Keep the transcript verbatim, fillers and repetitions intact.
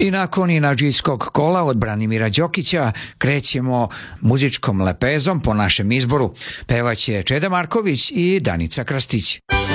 I nakon inađijskog kola od Branimira Đokića krećemo muzičkom lepezom po našem izboru. Pevaće Čeda Marković i Danica Krastić.